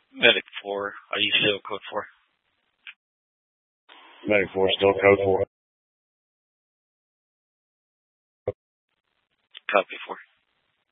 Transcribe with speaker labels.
Speaker 1: Medic 4. Are you still code 4?
Speaker 2: Medic 4 still code 4.
Speaker 1: Copy 4.